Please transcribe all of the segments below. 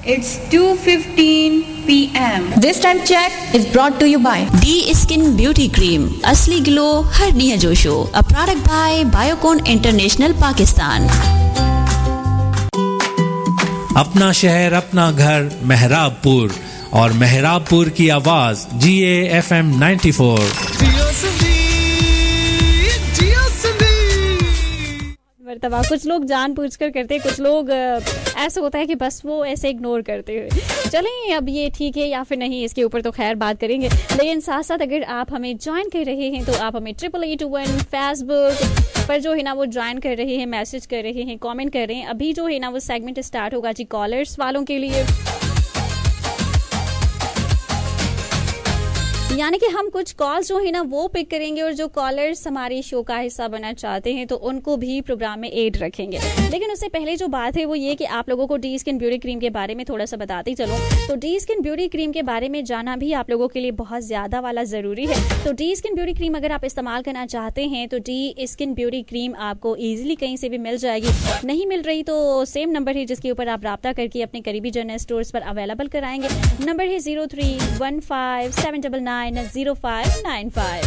It's 2:15 p.m. This time check is brought to you by D-Skin Beauty Cream. असली glow हर निया जोशो. A product by Biocon International Pakistan. अपना शहर अपना घर मेहराबपुर और मेहराबपुर की आवाज GAFM 94. मर्तबा कुछ लोग जानबूझकर करते हैं, कुछ लोग ऐसा होता है कि बस वो ऐसे इग्नोर करते हुए चलें. अब ये ठीक है या फिर नहीं, इसके ऊपर तो खैर बात करेंगे, लेकिन साथ साथ अगर आप हमें ज्वाइन कर रहे हैं तो आप हमें 8821 फेसबुक पर जो है ना वो ज्वाइन कर रहे हैं, मैसेज कर रहे हैं, कमेंट कर रहे हैं. अभी जो है ना वो सेगमेंट स्टार्ट होगा जी कॉलर्स वालों के लिए, यानी कि हम कुछ कॉल्स जो है ना वो पिक करेंगे और जो कॉलर्स हमारे शो का हिस्सा बनना चाहते हैं तो उनको भी प्रोग्राम में ऐड रखेंगे. लेकिन उससे पहले जो बात है वो ये कि आप लोगों को D-Skin ब्यूटी क्रीम के बारे में थोड़ा सा बताते चलो. तो D-Skin ब्यूटी क्रीम के बारे में जाना भी आप लोगों के लिए बहुत ज्यादा वाला जरूरी है. तो D-Skin ब्यूटी क्रीम अगर आप इस्तेमाल करना चाहते हैं तो D-Skin ब्यूटी क्रीम आपको ईजिली कहीं से भी मिल जाएगी. नहीं मिल रही तो सेम नंबर है जिसके ऊपर आप राब्ता करके अपने करीबी जनरल स्टोर्स पर अवेलेबल कराएंगे. नंबर है 0315799095.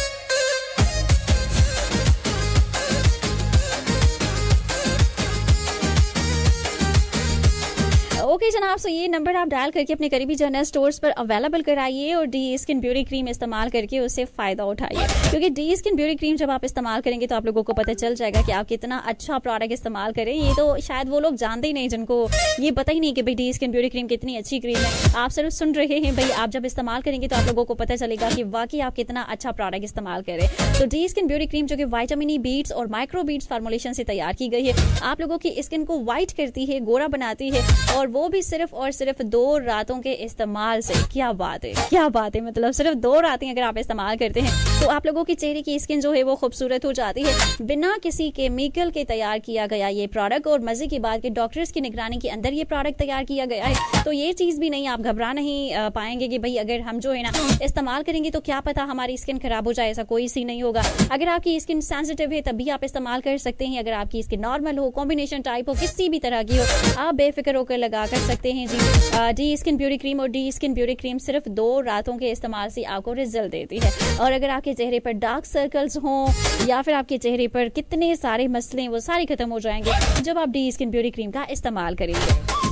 ओके जनाब, सो ये नंबर आप डायल करके अपने करीबी जनरल स्टोर्स पर अवेलेबल कराइए और D-Skin ब्यूटी क्रीम इस्तेमाल करके उससे फायदा उठाइए. क्योंकि D-Skin ब्यूटी क्रीम जब आप इस्तेमाल करेंगे तो आप लोगों को पता चल जाएगा कि आप कितना अच्छा प्रोडक्ट इस्तेमाल करें. ये तो शायद वो लोग जानते ही नहीं जिनको ये पता ही नहीं कि भाई D-Skin ब्यूटी क्रीम कितनी अच्छी क्रीम है. आप सिर्फ सुन रहे हैं, भाई आप जब इस्तेमाल करेंगे तो आप लोगों को पता चलेगा कि वाकई आप कितना अच्छा प्रोडक्ट इस्तेमाल करें. तो D-Skin ब्यूटी क्रीम जो कि विटामिन ई बीट्स और माइक्रो बीट्स फार्मूलेशन से तैयार की गई है, आप लोगों की स्किन को व्हाइट करती है, गोरा बनाती है, और वो भी सिर्फ और सिर्फ 2 रातों के इस्तेमाल से. क्या बात है, क्या बात है. मतलब सिर्फ 2 रातें अगर आप इस्तेमाल करते हैं तो आप लोगों की चेहरे की स्किन जो है वो खूबसूरत हो जाती है. बिना किसी केमिकल के तैयार किया गया ये प्रोडक्ट, और मजे की बात कि डॉक्टर्स की निगरानी के अंदर ये प्रोडक्ट तैयार किया गया है. तो ये चीज भी नहीं, आप घबरा नहीं पाएंगे कि भाई अगर हम जो है ना इस्तेमाल करेंगे तो क्या पता हमारी स्किन खराब हो जाए. ऐसा कोई सी नहीं होगा. अगर आपकी स्किन सेंसिटिव है तभी आप इस्तेमाल कर सकते हैं. अगर आपकी स्किन नॉर्मल हो, कॉम्बिनेशन टाइप हो, किसी भी तरह की हो, आप बेफिक्र होकर लगा कर सकते हैं जी. D-Skin ब्यूटी क्रीम और D-Skin ब्यूटी क्रीम सिर्फ 2 रातों के इस्तेमाल से आपको रिजल्ट देती है. और अगर आपके चेहरे पर डार्क सर्कल्स हों या फिर आपके चेहरे पर कितने सारे मसले वो सारे खत्म हो जाएंगे जब आप D-Skin ब्यूटी क्रीम का इस्तेमाल करेंगे.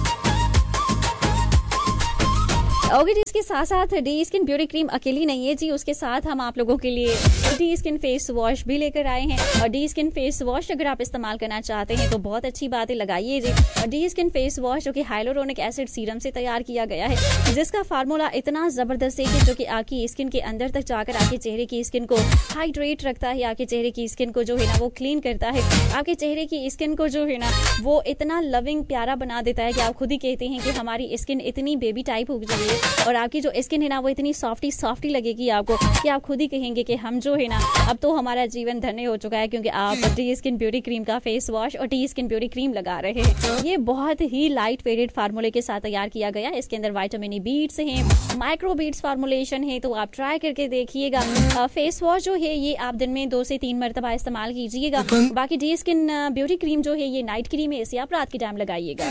ओके जी, इसके साथ साथ D-Skin ब्यूटी क्रीम अकेली नहीं है जी, उसके साथ हम आप लोगों के लिए D-Skin फेस वॉश भी लेकर आए हैं. और D-Skin फेस वॉश अगर आप इस्तेमाल करना चाहते हैं तो बहुत अच्छी बात है, लगाइए जी. और D-Skin फेस वॉश जो कि हाइलोरोनिक एसिड सीरम से तैयार किया गया है, जिसका फार्मूला इतना जबरदस्त है कि जो कि आपकी स्किन के अंदर तक जाकर आपके चेहरे की स्किन को हाइड्रेट रखता है, आपके चेहरे की स्किन को जो है ना वो क्लीन करता है, आपके चेहरे की स्किन को जो है ना वो इतना लविंग प्यारा बना देता है कि आप खुद ही कहते हैं कि हमारी स्किन इतनी बेबी टाइप हो गई है और आपकी जो स्किन है ना वो इतनी सॉफ्टी लगेगी आपको कि आप खुद ही कहेंगे कि हम जो है ना अब तो हमारा जीवन धन्य हो चुका है, क्योंकि आप D-Skin ब्यूटी क्रीम का फेस वॉश और D-Skin ब्यूटी क्रीम लगा रहे हैं. ये बहुत ही लाइट वेटेड फार्मूले के साथ तैयार किया गया है. इसके अंदर विटामिन ई बीट्स हैं, माइक्रो बीट्स फार्मूलेशन है, तो आप ट्राई करके देखिएगा. फेस वॉश जो है ये आप दिन में 2 से 3 मरतबा इस्तेमाल कीजिएगा. बाकी D-Skin ब्यूटी क्रीम जो है ये नाइट क्रीम है, इसे आप रात के टाइम लगाइएगा.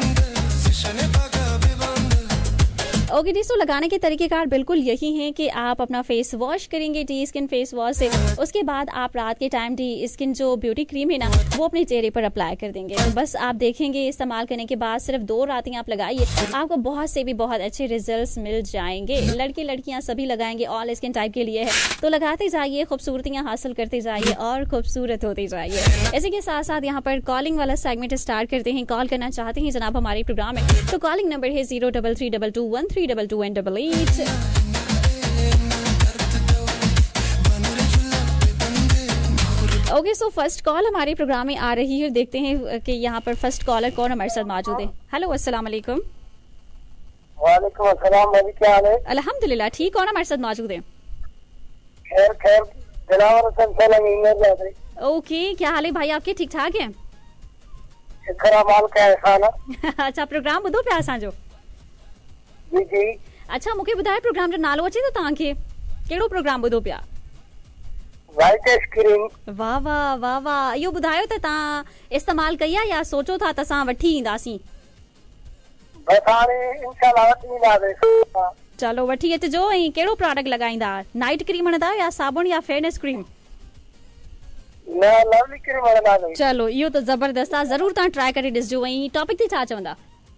ओके जी, सो लगाने के तरीकेकार बिल्कुल यही हैं कि आप अपना फेस वॉश करेंगे D-Skin फेस वॉश से, उसके बाद आप रात के टाइम D-Skin जो ब्यूटी क्रीम है ना वो अपने चेहरे पर अप्लाई कर देंगे. तो बस आप देखेंगे इस्तेमाल करने के बाद सिर्फ 2 रातें आप लगाइए, आपको बहुत से भी बहुत अच्छे रिजल्ट्स मिल जाएंगे. लड़के लड़कियां सभी लगाएंगे, ऑल स्किन टाइप के लिए है. तो लगाते जाइए, खूबसूरतियां हासिल करते जाइए और खूबसूरत होते जाइए. इसी के साथ साथ यहाँ पर कॉलिंग वाला सेगमेंट स्टार्ट करते हैं. कॉल करना चाहते हैं जनाब हमारे प्रोग्राम में तो कॉलिंग नंबर है 0332213288. ओके, सो फर्स्ट कॉल हमारे प्रोग्राम में आ रही है. देखते हैं कि यहाँ पर फर्स्ट कॉलर कौन हमारे साथ मौजूद है. हेलो, अस्सलाम वालेकुम. वालेकुम अस्सलाम. भाई क्या हाल है? अल्हम्दुलिल्लाह ठीक. कौन हमारे साथ मौजूद है? खैर खैर, दिलावर हसन सलाम. ओके, क्या हाल है भाई आपके? ठीक ठाक है? माल का एहसान. अच्छा, प्रोग्राम ॿुधो पिया असांजो? जी जी. अच्छा, मूंखे ॿुधायो प्रोग्राम जो नालो अचे थो तव्हांखे? कहिड़ो प्रोग्राम ॿुधो पिया? White ice cream. वाह वाह वाह वाह. इहो ॿुधायो त तव्हां इस्तेमाल कई आहे या सोचो था त असां वठी ईंदासीं? बस हाणे इंशाल्लाह वठी ईंदासीं। चलो वठी अचिजो। ऐं कहिड़ो प्रोडक्ट लॻाईंदा? नाइट क्रीम हणंदा या साबुण या फेयरनेस क्रीम? न लवली क्रीम हणंदासीं। चलो इहो त ज़बरदस्त आहे, ज़रूर तव्हां ट्राई करे ॾिसजो। ऐं टॉपिक ते छा चवंदा?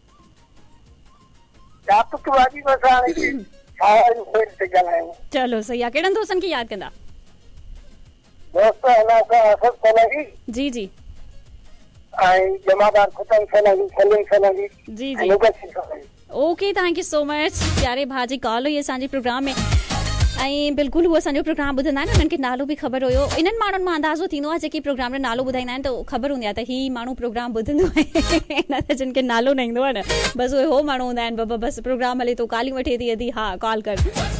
टॉपिक बाजी बस हाणे ते ॻाल्हायूं। चलो सही आहे। कहिड़नि दोस्तनि खे यादि कंदा? दोस्त असद सलाही जी जी ऐं जमादार खुतन सलाही, सलीम सलाही जी जी। Okay, thank you so much. प्यारे भाउ जी कॉल हुई असांजे प्रोग्राम में ऐं बिल्कुलु उहो असांजो प्रोग्राम ॿुधंदा आहिनि, उन्हनि खे नालो बि ख़बर हुयो। इन्हनि माण्हुनि मां अंदाज़ो थींदो आहे जेके प्रोग्राम जो नालो ॿुधाईंदा आहिनि त ख़बर हूंदी आहे त ही माण्हू प्रोग्राम ॿुधंदो आहे। न त जिन खे नालो न ईंदो आहे न, बसि उहे हो माण्हू हूंदा आहिनि, बाबा बसि प्रोग्राम हले थो, कॉलिंग वठे थी अदी, हा कॉल कर।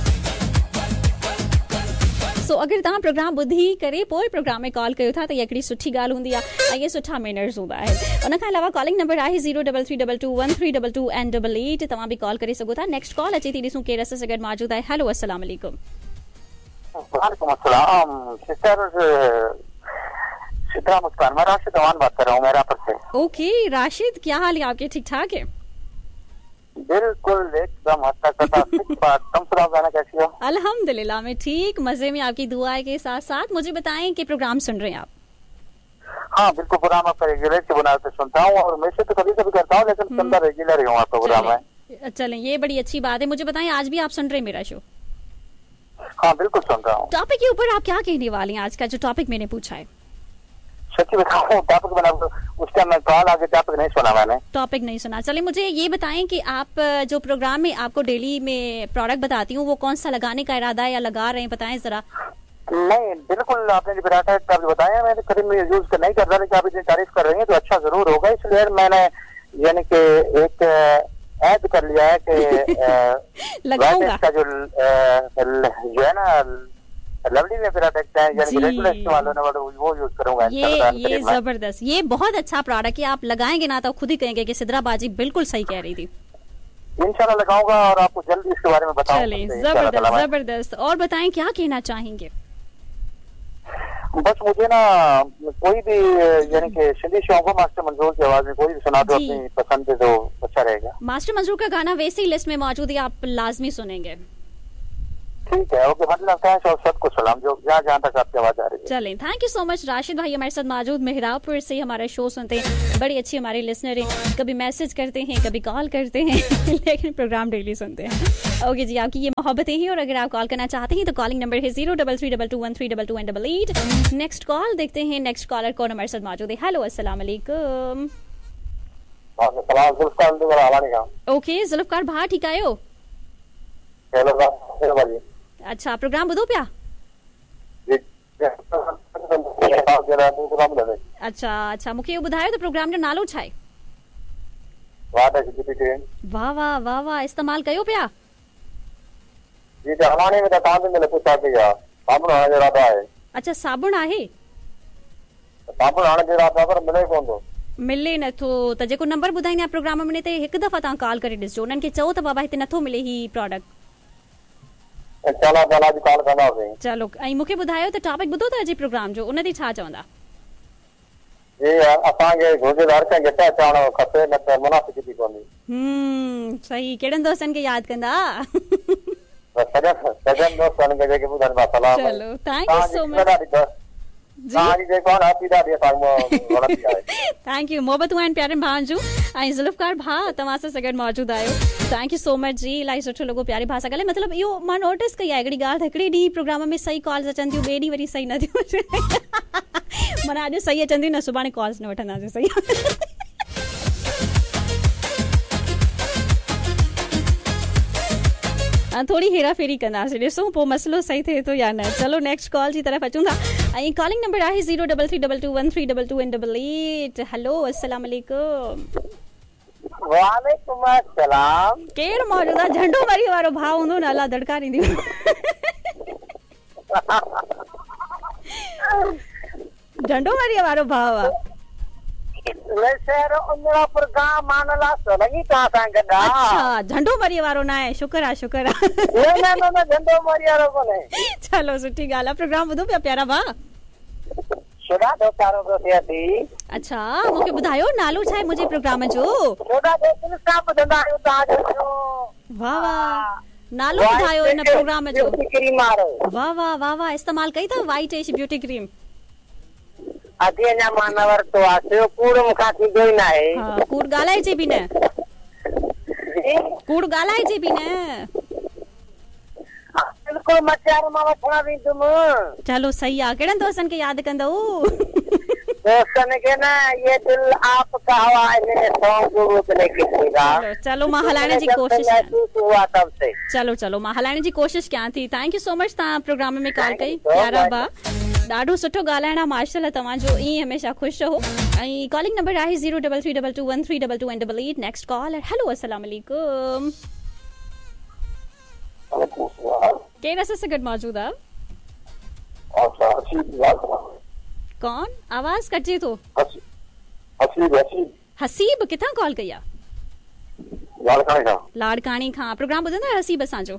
सो अगरि तव्हां प्रोग्राम ॿुधी करे पोइ प्रोग्राम में कॉल कयो था त इहा हिकिड़ी सुठी ॻाल्हि हूंदी आहे ऐं इहे सुठा मैनर्स हूंदा आहिनि। उन खां अलावा कॉलिंग नंबर आहे 033221322 तव्हां बि कॉल करे सघो था। नेक्स्ट कॉल अचे थी, ॾिसूं केरु असां सां गॾु मौजूदु आहे। हेलो, अस्सलाम वालेकुम। वालेकुम अस्सलाम सिस्टर सिद्रा मुस्कान, मैं राशिद अमान बात कर रहा हूँ मेरापुर से। ओके राशिद, क्या हाल है आपके? ठीक ठाक है? बिल्कुल एकदम तुम सुनाओ गाना कैसी हो? अल्हम्दुलिल्लाह मैं ठीक, मजे में, आपकी दुआ के साथ साथ। मुझे बताएं कि प्रोग्राम सुन रहे हैं आप? हाँ बिल्कुल, प्रोग्राम आपका रेगुलर के बुनियाद पे सुनता हूँ और मैं से तो कभी कभी करता हूँ, लेकिन सुनता रेगुलर ही हूँ आपका प्रोग्राम है। चलें, ये बड़ी अच्छी बात है। मुझे बताएं आज भी आप सुन रहे हैं मेरा शो? हाँ बिल्कुल सुन रहा हूँ। टॉपिक के ऊपर आप क्या कहने वाले हैं? आज का जो टॉपिक मैंने पूछा है। सच्ची बताऊँ, टॉपिक बना उस टाइम मैं कॉल आगे टॉपिक नहीं सुना मैंने। टॉपिक नहीं सुना। चलिए मुझे ये बताएं कि आप जो प्रोग्राम में आपको डेली में प्रोडक्ट बताती हूँ वो कौन सा लगाने का इरादा है या लगा रहे हैं, बताएं जरा। नहीं बिल्कुल, आपने जो बताया मैंने करीब में यूज नहीं कर रहा, लेकिन आप इतनी तारीफ कर रही हैं तो अच्छा जरूर होगा, इसलिए मैंने यानी कि एक ऐड कर लिया है कि लगाऊंगा का जो है ना लवली में प्रोडक्ट है यानी रेगुलर इस्तेमाल होने वाला वो यूज करूंगा। ये जबरदस्त, ये बहुत अच्छा प्रोडक्ट है। आप लगाएंगे ना तो खुद ही कहेंगे कि सिद्रा बाजी बिल्कुल सही कह रही थी। इंशाल्लाह लगाऊंगा और आपको जल्दी इसके बारे में बताऊंगा। चलिए जबरदस्त जबरदस्त। और बताएं क्या कहना चाहेंगे? बस मुझे ना कोई भी यानी कि सिंधी शो को मास्टर मंजूर की आवाज में कोई भी सुना दो अपनी पसंद है तो अच्छा रहेगा। मास्टर मंजूर का गाना वैसे ही लिस्ट में मौजूद है, आप लाजमी सुनेंगे। ठीक है, ओके, मतलब सबको सलाम जो जहाँ तक आपकी आवाज आ रही है। चलें, thank you so much. Rashid भाई हमारे साथ मौजूद मेहराबपुर से हमारा शो सुनते हैं, बड़ी अच्छी हमारे लिसनर हैं, कभी मैसेज करते हैं कभी कॉल करते हैं लेकिन प्रोग्राम डेली सुनते हैं। ओके जी, आपकी ये मोहब्बतें ही। और अगर आप कॉल करना चाहते हैं तो कॉलिंग नंबर है 03322132288। नेक्स्ट कॉल देखते हैं, नेक्स्ट कॉलर कौन हमारे साथ मौजूद है। हेलो, अस्सलाम वालेकुम। ओके जुल्फकार भा, ठीक आयो? अच्छा, प्रोग्राम ॿुधो पिया? अच्छा, मूंखे इहो ॿुधायो त प्रोग्राम जो नालो छा आहे? वाह वाह वाह वाह, इस्तेमाल कयो पिया? अच्छा, साबुण आहे? मिले नथो त जेको नंबर ॿुधाईंदा प्रोग्राम में ते हिकु दफ़ा तव्हां कॉल करे ॾिसजो, उन्हनि खे चओ त बाबा हिते नथो मिले ही प्रोडक्ट। चलो, ऐं मूंखे ॿुधायो त टॉपिक ॿुधो था अॼु प्रोग्राम जो, उन ते छा चवंदा? सही, केड़नि दोस्तनि खे यादि कंदा? चलो, thank you so much. Thank you, मोहबतूं आहिनि प्यारनि भाउनि जूं। ऐं ज़ुल्फकार भाउ तव्हां सां गॾु मौजूदु आहियो, थैंक यू सो मच जी। इलाही सुठो लॻो प्यारे भाउ सां ॻाल्हाए। मतिलबु इहो मां नोटिस कई आहे हिकिड़ी ॻाल्हि, त हिकिड़े ॾींहुं प्रोग्राम में सही कॉल्स अचनि थियूं, ॿिए ॾींहुं वरी सही न थियूं अचनि। माना अॼु सही अचनि थियूं न, सुभाणे कॉल्स न वठंदासीं। सही थोड़ी हेरा फेरी कंदासीं, ॾिसूं पोइ मसलो सही थिए थो या न। चलो नेक्स्ट कॉल जी तरफ़ अचूं था। ऐं कॉलिंग नंबर आहे 03322132288। हेलो, अस्सलाम वालेकुम। वालेकुम अस्सलाम। केरु मौजूद आहे? झंडो मरी वारो भाउ हूंदो न, अला धड़का ॾींदी। झंडो मरी वारो भाउ आहे? अच्छा, झंडो मरी वारो न आहे, शुक्र आहे शुक्र आहे। चलो सुठी ॻाल्हि आहे। प्रोग्राम ॿुधो पिया प्यारा भाउ? ॾाढो प्यारो पियो थिए थी। अच्छा मूंखे ॿुधायो नालो छा आहे मुंहिंजे प्रोग्राम जो? दिलि सां ॿुधंदा आहियूं तव्हांजो। वाह वाह, नालो ॿुधायो हिन प्रोग्राम जो। क्रीम वारो। वाह वाह वाह वाह, इस्तेमाल कई अथव वाइट एश ब्यूटी क्रीम? अॼु अञा मां न वरितो आहे, कूड़ मूंखां थींदो ई न आहे। हा, कूड़ ॻाल्हाइजे बि न, कूड़ ॻाल्हाइजे बि न। बिल्कुलु मचार मां वठणा वेंदुमि। चलो सही आहे, कहिड़नि दोस्तनि खे यादि कंदव? दोस्तनि खे न, ये दिल आपका हवा है सॉन्ग को रोकने की जगह। चलो मां हलाइण जी कोशिश चलो चलो मां हलाइण जी कोशिश कयां थी। थैंक यू सो मच तव्हां प्रोग्राम में कॉल कई। प्यारा भा, ॾाढो सुठो ॻाल्हाइण आहे माशाल्लाह तव्हांजो, ईअं हमेशा ख़ुशि रहो। ऐं कॉलिंग नंबर आहे 033221322 नेक्स्ट कॉल। हेलो अस्सलाम वालेकुम, केरु असां सां गॾु मौजूद आहे? कौन? आवाज़ कटिजे थो। हसीब, किथां कॉल कई आहे? लाड़काणी खां। प्रोग्राम ॿुधंदा आहियो हसीब असांजो?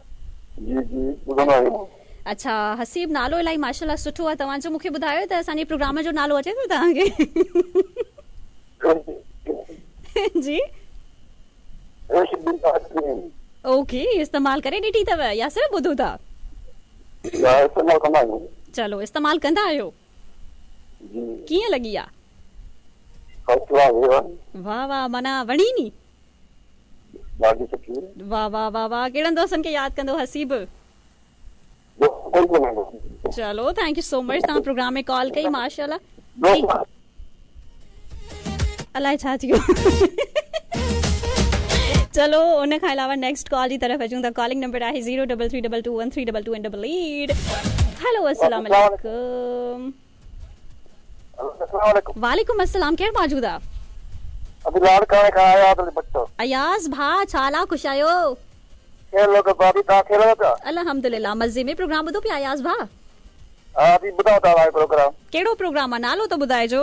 अच्छा हसीब, नालो इलाही माशाल्लाह सुठो आहे तव्हांजो। मूंखे ॿुधायो त असांजे प्रोग्राम जो नालो अचे थो तव्हांखे? जी ओके, इस्तेमाल करे ॾिठी अथव या सिर्फ़ु ॿुधो था? चलो इस्तेमाल कंदा आहियो, कीअं लॻी आहे? वाह वाह, माना वणी नी? वाह वाह वाह वाह, कहिड़नि दोस्तनि खे यादि कंदो हसीब? चलो थैंक यू सो मच, तव्हां प्रोग्राम में कॉल कई माशाल्लाह। अलाए छा थियो। चलो उन खां अलावा नेक्स्ट कॉल जी तरफ़ अचूं था। कॉलिंग नंबर आहे 033221322 हेलो अस्सलाम वालेकुम। वालेकुम अस्सलाम, केरु मौजूद आहे? अयाज़ भा, छाला ख़ुशि आहियो? अल्हम्दुलिल्लाह मज़े में। प्रोग्राम ॿुधो पिया अयाज़ भा? कहिड़ो प्रोग्राम आहे, नालो त ॿुधाइजो।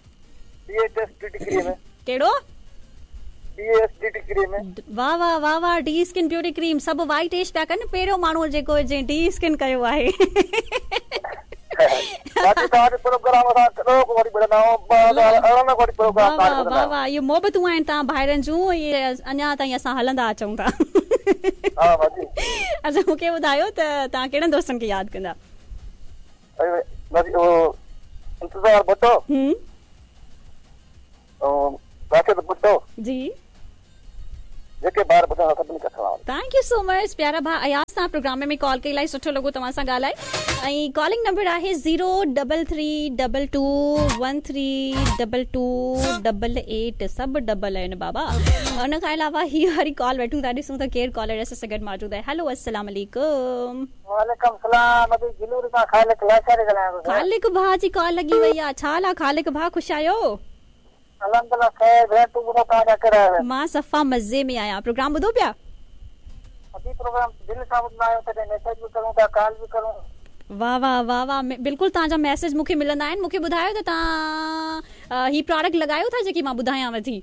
कहिड़ो? वाह वाह वाह वाह, डी स्किन ब्यूटी क्रीम। सभु वाइट एश पिया कनि, पहिरियों माण्हू जेको जंहिं डी स्किन कयो आहे। वाह वाह, इहो मोहबतूं आहिनि तव्हां भाइरनि जूं, इहे अञा ताईं असां हलंदा अचूं था। अच्छा मूंखे ॿुधायो त तव्हां कहिड़नि दोस्तनि खे यादि कंदा? जी थैंक यू सो मच प्यारा भा अयाज़, तव्हां प्रोग्राम में कॉल कई, इलाही सुठो लॻो तव्हां सां ॻाल्हाए। ऐं कॉलिंग नंबर आहे 03322132288, सभु डबल आहिनि बाबा। उन खां अलावा हीअ वारी कॉल वठूं था, ॾिसूं था केरु कॉलर असां सां गॾु मौजूद आहे। हेलो अस्सलाम वालेकुम। ख़ालिक भा जी कॉल लॻी वई आहे। छा हाल आहे ख़ालिक भा, ख़ुशि आहियो? मां सफ़ा मज़े में आहियां। प्रोग्राम ॿुधो पिया? वाह वाह वाह वाह, बिल्कुलु तव्हांजा मैसेज मूंखे मिलंदा आहिनि। मूंखे ॿुधायो त तव्हां ही प्रोडक्ट लॻायो था जेकी मां ॿुधायांव थी?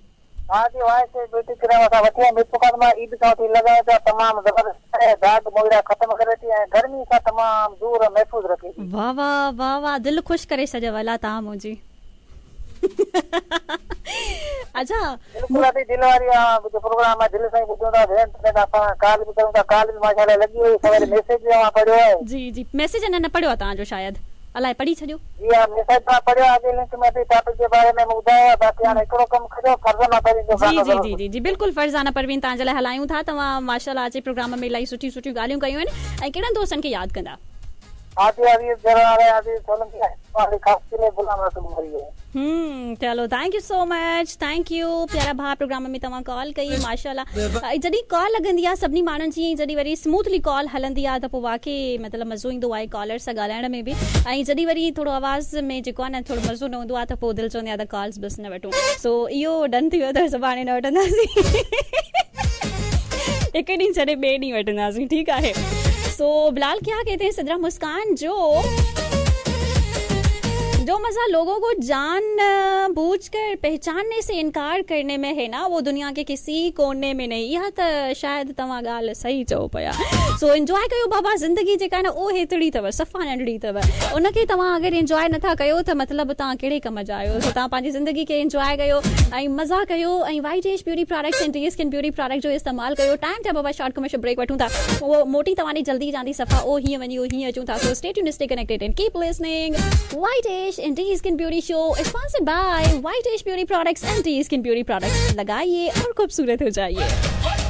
वाह वाह वाह वाह, दिलि ख़ुशि करे छॾियव अला तव्हां मुंहिंजी। अच्छा जी जी, मैसेज अञा न पढ़ियो तव्हांजो शायदि, अलाए पढ़ी छॾियो। जी जी जी जी बिल्कुलु, फर्ज़ाना परवीन तव्हांजे लाइ हलायूं था। तव्हां माशाल्लाह अचे प्रोग्राम में इलाही सुठियूं सुठियूं ॻाल्हियूं कयूं आहिनि। ऐं कहिड़नि दोस्तनि खे यादि कंदा? चलो thank you so much, thank you प्यारा भा, प्रोग्राम में तव्हां कॉल कई माशाल्लाह। जॾहिं कॉल लॻंदी आहे सभिनी माण्हुनि जी, जॾहिं वरी स्मूथली कॉल हलंदी आहे त पोइ वाकई मतिलबु मज़ो ईंदो आहे कॉलर सां ॻाल्हाइण में बि। ऐं जॾहिं वरी थोरो आवाज़ में जेको आहे न थोरो मज़ो न हूंदो आहे त पोइ दिलि चवंदी आहे त कॉल्स बसि न वठूं। सो इहो डन थी वियो त सुभाणे न वठंदासीं, हिकु ॾींहुं छॾे ॿिए ॾींहुं वठंदासीं, ठीकु आहे। सो बिलाल क्या कहते हैं सदरा मुस्कान जो जो मजा लोगों को जान बूझकर पहचानने से इनकार करने में है ना, वो दुनिया के किसी कोने में नहीं। यह तो शायद तव्हां ॻाल्हि सही चओ पिया। सो एंजॉय कयो बाबा, ज़िंदगी जेका आहे न उहो हेतिरी अथव, सफ़ा नंढड़ी अथव। उनखे तव्हां अगरि एंजॉय नथा कयो त मतिलबु तव्हां कहिड़े कम जा आहियो। सो तव्हां पंहिंजी ज़िंदगी खे एंजॉय कयो ऐं मज़ा कयो ऐं white as beauty products and D skin beauty product जो इस्तेमालु कयो। टाइम थिया बाबा शॉर्ट कमर्शियल ब्रेक वठूं था, उहो मोटी तव्हांजी जल्दी जांदी सफ़ा ओ हीअं वञी ओ हीअं अचूं था। So stay tuned, stay connected and keep listening. White as and D skin beauty show is sponsored by white as beauty products and D skin beauty products. लगाइए और खूबसूरत हो जाइए।